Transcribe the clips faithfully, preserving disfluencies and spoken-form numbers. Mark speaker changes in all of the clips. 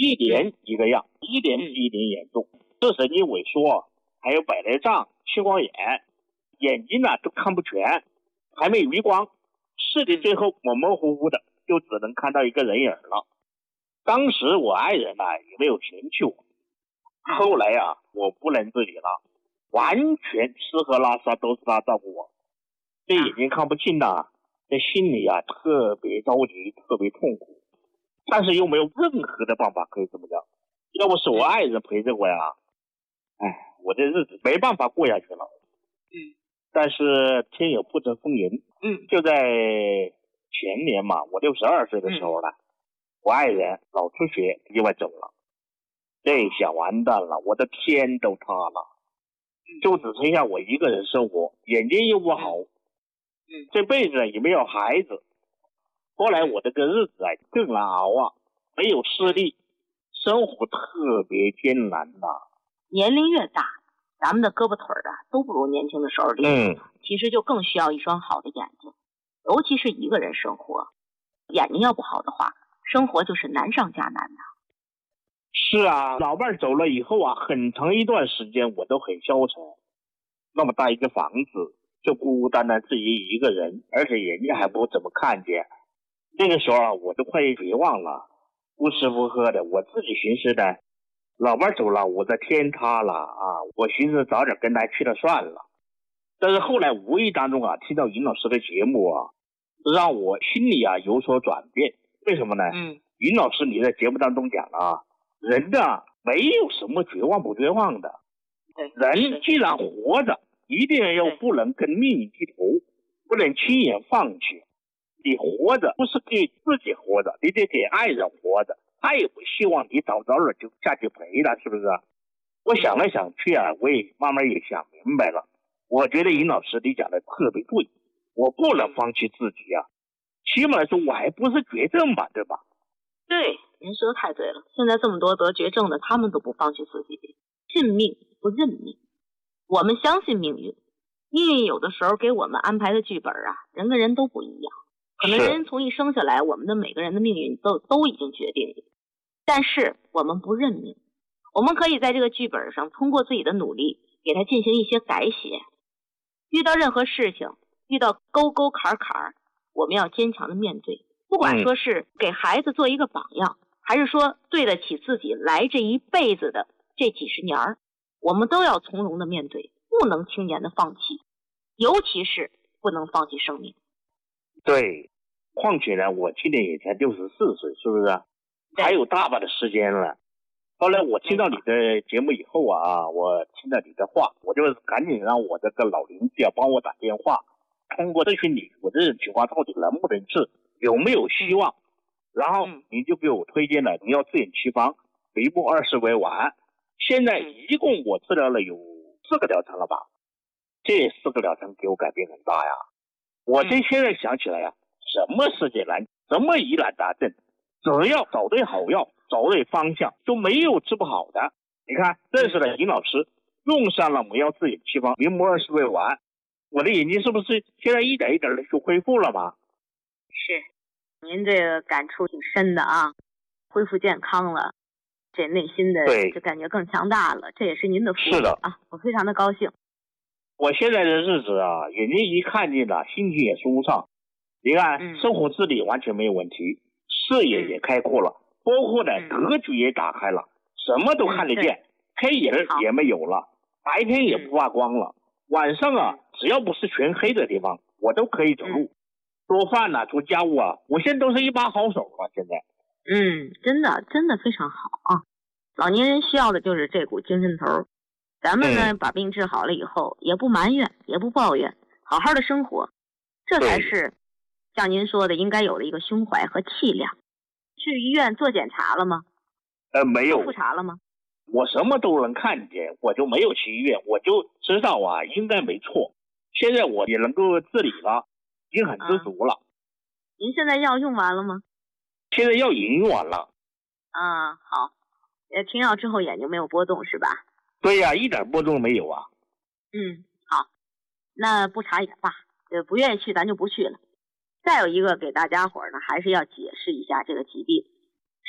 Speaker 1: 一年一个样，一年比一年严重，视神经萎缩，还有白内障、青光眼，眼睛呢都看不全，还没有余光，视力最后模模糊糊的，就只能看到一个人影了。当时我爱人呢也没有嫌弃我，后来啊我不能自理了，完全吃喝拉撒都是他照顾我，这眼睛看不清呐，这心里啊特别着急，特别痛苦，但是又没有任何的办法可以这么着，要不是我爱人陪着我呀，哎，我这日子没办法过下去了。
Speaker 2: 嗯，
Speaker 1: 但是天有不测风云，
Speaker 2: 嗯，
Speaker 1: 就在前年嘛，我六十二岁的时候呢，嗯、我爱人脑出血意外走了，这下完蛋了，我的天都塌了，就只剩下我一个人生活，眼睛又不好，
Speaker 2: 嗯，
Speaker 1: 这辈子也没有孩子，后来我这个日子啊更难熬啊，没有视力，生活特别艰难呐、啊。
Speaker 2: 年龄越大，咱们的胳膊腿儿啊都不如年轻的时候厉害，
Speaker 1: 嗯，
Speaker 2: 其实就更需要一双好的眼睛，尤其是一个人生活，眼睛要不好的话，生活就是难上加难的。
Speaker 1: 是啊，老伴走了以后啊，很长一段时间我都很消沉，那么大一个房子，就孤孤单单自己一个人，而且眼睛还不怎么看见，那个时候啊，我都快绝望了，不吃不喝的，我自己寻思的，老伴走了，我的天塌了啊！我寻思早点跟他去了算了。但是后来无意当中啊，听到尹老师的节目啊，让我心里啊有所转变。为什么呢？
Speaker 2: 嗯，
Speaker 1: 尹老师你在节目当中讲了啊，人啊没有什么绝望不绝望的，
Speaker 2: 对，
Speaker 1: 人既然活着，一定要不能跟命运低头，不能轻言放弃。你活着不是给自己活着，你得给爱人活着。他也不希望你早早的就下去陪他，是不是？我想来想去啊，我也慢慢也想明白了。我觉得尹老师你讲的特别对，我不能放弃自己啊。起码来说，我还不是绝症吧，对吧？
Speaker 2: 对，您说的太对了。现在这么多得绝症的，他们都不放弃自己，信命不认命。我们相信命运，命运有的时候给我们安排的剧本啊，人跟人都不一样。可能人从一生下来，我们的每个人的命运都都已经决定了，但是我们不认命，我们可以在这个剧本上通过自己的努力给它进行一些改写。遇到任何事情，遇到沟沟坎坎，我们要坚强的面对，不管说是给孩子做一个榜样，还是说对得起自己来这一辈子的这几十年，我们都要从容的面对，不能轻言的放弃，尤其是不能放弃生命。
Speaker 1: 对，况且呢，我今年也才六十四岁，是不是？还有大把的时间了。后来我听到你的节目以后啊，我听到你的话，我就赶紧让我这个老邻居啊帮我打电话，通过咨询你我这种情况到底能不能治，有没有希望。然后你就给我推荐了荣耀自眼奇方维布二十维丸，现在一共我治疗了有四个疗程了吧？这四个疗程给我改变很大呀。我这现在想起来呀、啊，什么世界难，什么疑难杂症，只要找对好药，找对方向，就没有治不好的。你看，认识了尹老师，用上了荣耀自眼奇方明目二十味丸，我的眼睛是不是现在一点一点的就恢复了吗？
Speaker 2: 是，您这个感触挺深的啊，恢复健康了，这内心的就感觉更强大了，这也是您的福
Speaker 1: 是的
Speaker 2: 啊，我非常的高兴。
Speaker 1: 我现在的日子啊，眼睛一看见了，心情也舒畅。你看，嗯、生活自理完全没有问题，视野也开阔了，包括呢、嗯、格局也打开了，什么都看得见，嗯、黑影也没有了，白天也不发光了。晚上啊，只要不是全黑的地方，我都可以走路。做饭呐、啊，做家务啊，我现在都是一把好手了。现在，
Speaker 2: 嗯，真的真的非常好啊！老年人需要的就是这股精神头。咱们呢，把病治好了以后，也不埋怨，也不抱怨，好好的生活，这才是像您说的应该有的一个胸怀和气量。去医院做检查了吗？
Speaker 1: 呃，没有。
Speaker 2: 复查了吗？
Speaker 1: 我什么都能看见，我就没有去医院，我就知道啊，应该没错。现在我也能够自理了，已经很知足了。
Speaker 2: 啊、您现在药用完了吗？
Speaker 1: 现在药已经用完了。
Speaker 2: 啊，好。呃，停药之后眼睛没有波动是吧？
Speaker 1: 对呀、啊，一点波动没有啊。
Speaker 2: 嗯，好，那不查也罢，呃，不愿意去咱就不去了。再有一个给大家伙呢，还是要解释一下这个疾病。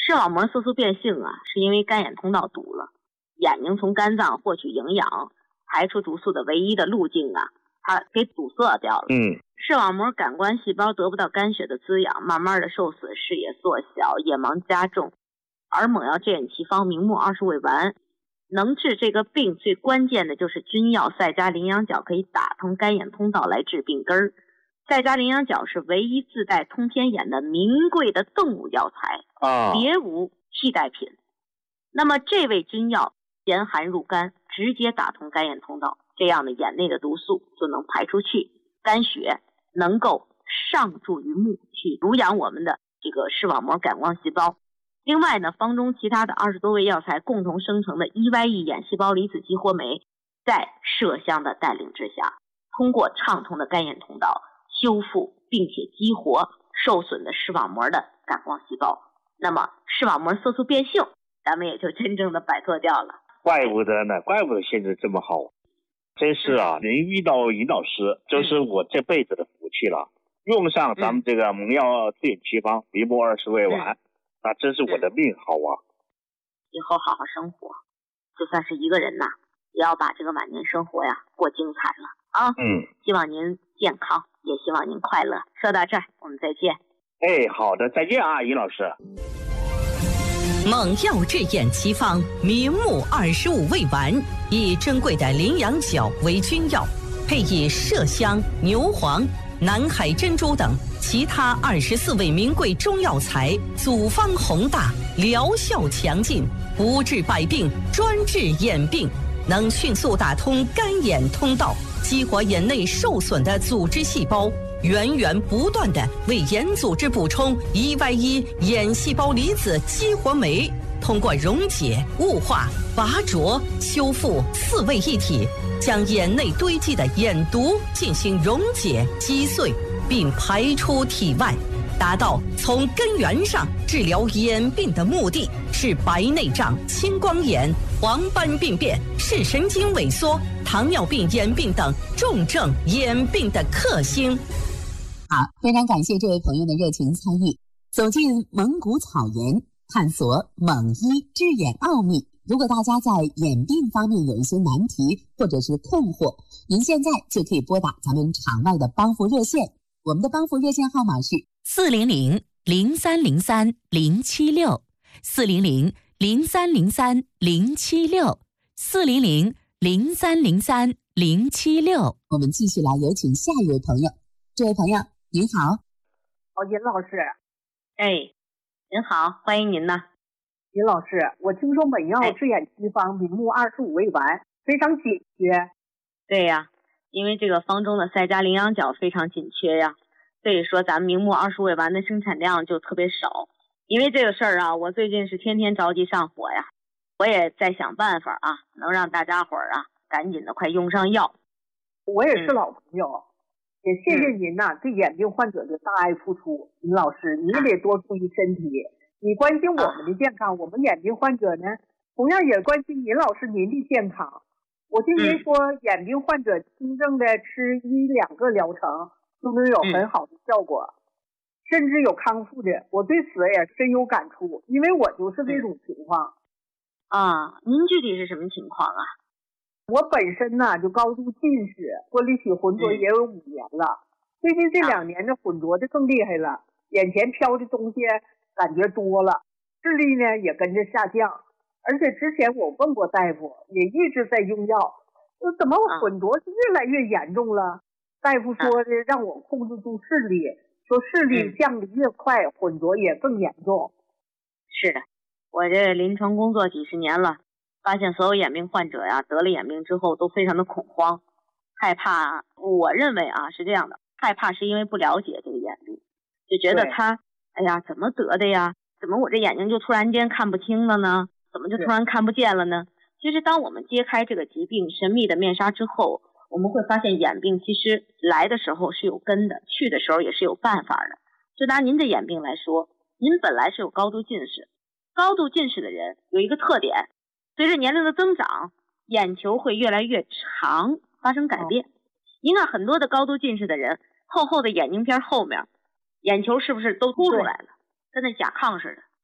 Speaker 2: 视网膜色素变性啊，是因为干眼通道堵了，眼睛从肝脏获取营养、排出毒素的唯一的路径啊，它给堵塞掉了。
Speaker 1: 嗯，
Speaker 2: 视网膜感官细胞得不到肝血的滋养，慢慢的受损，视野缩小，夜盲加重。而猛药健眼奇方明目二十味丸能治这个病，最关键的就是君药赛迦羚羊角可以打通肝眼通道来治病根儿。赛迦羚羊角是唯一自带通天眼的名贵的动物药材
Speaker 1: 啊，
Speaker 2: 别无替代品。那么这味君药严寒入肝，直接打通肝眼通道，这样的眼内的毒素就能排出去，肝血能够上注于目，去濡养我们的这个视网膜感光细胞。另外呢，方中其他的二十多味药材共同生成的 E Y E 眼细胞离子激活酶，在麝香的带领之下，通过畅通的肝眼通道，修复并且激活受损的视网膜的感光细胞，那么视网膜色素变性咱们也就真正的摆脱掉了。
Speaker 1: 怪不得呢，怪不得现在这么好，真是啊，能遇到尹老师就是我这辈子的福气了。用上咱们这个蒙药治眼奇方明目二十味丸，那真是我的命好啊。
Speaker 2: 以后好好生活，就算是一个人呐，也要把这个晚年生活呀过精彩了啊。
Speaker 1: 嗯，
Speaker 2: 希望您健康，也希望您快乐。说到这儿，我们再见。
Speaker 1: 哎，好的，再见啊，尹老师。
Speaker 3: 猛药治眼奇方明目二十五味丸，以珍贵的羚羊角为君药，配以麝香、牛黄、南海珍珠等其他二十四味名贵中药材，组方宏大，疗效强劲，不治百病，专治眼病，能迅速打通肝眼通道，激活眼内受损的组织细胞，源源不断地为眼组织补充 E Y E 眼细胞离子激活酶，通过溶解、雾化、拔灼、修复四位一体，将眼内堆积的眼毒进行溶解、击碎，并排出体外，达到从根源上治疗眼病的目的，是白内障、青光眼、黄斑病变、视神经萎缩、糖尿病眼病等重症眼病的克星。
Speaker 4: 好，非常感谢这位朋友的热情参与，走进蒙古草原，探索蒙医治眼奥秘。如果大家在眼病方面有一些难题或者是困惑，您现在就可以拨打咱们场外的帮扶热线，我们的帮扶热线号码是
Speaker 3: 四零零零三零三零七六，四零零零三零三零七六，四零零零三零三零七六。
Speaker 4: 我们继续来有请下一位朋友，这位朋友您好。
Speaker 5: 哦，尹老师。
Speaker 2: 哎，您好，欢迎您呢。
Speaker 5: 尹老师，我听说本药治眼奇方明目二十五味丸非常紧缺。
Speaker 2: 对呀，因为这个方中的赛迦羚羊角非常紧缺呀，所以说咱们明目二十味丸的生产量就特别少。因为这个事儿啊，我最近是天天着急上火呀，我也在想办法啊，能让大家伙儿啊赶紧的快用上药。
Speaker 5: 我也是老朋友，嗯、也谢谢您呐、啊、对眼病患者的大爱付出。尹老师，你也得多注意身体。你关心我们的健康，啊、我们眼病患者呢，同样也关心尹老师您的健康。我听您说，嗯、眼病患者轻症的吃一两个疗程都能有很好的效果，嗯、甚至有康复的。我对此也深有感触，因为我就是这种情况。
Speaker 2: 啊，您具体是什么情况啊？
Speaker 5: 我本身呢就高度近视，脱离起浑浊也有五年了。最近这两年的浑浊的更厉害了，眼前飘的东西感觉多了，视力呢也跟着下降。而且之前我问过大夫，也一直在用药，说怎么我浑浊是越来越严重了？大夫说的让我控制住视力，说视力降得越快，浑浊也更严重。
Speaker 2: 是的，我这临床工作几十年了，发现所有眼病患者呀，得了眼病之后都非常的恐慌，害怕。我认为啊是这样的，害怕是因为不了解这个眼病，就觉得他，哎呀，怎么得的呀？怎么我这眼睛就突然间看不清了呢？怎么就突然看不见了呢？其实当我们揭开这个疾病神秘的面纱之后，我们会发现眼病其实来的时候是有根的，去的时候也是有办法的。就拿您的眼病来说，您本来是有高度近视，高度近视的人有一个特点，随着年龄的增长，眼球会越来越长，发生改变。您看很多的高度近视的人，厚厚的眼镜片后面，眼球是不是都凸出来了，跟那甲亢似的？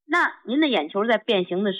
Speaker 2: 那您的眼球在变形的时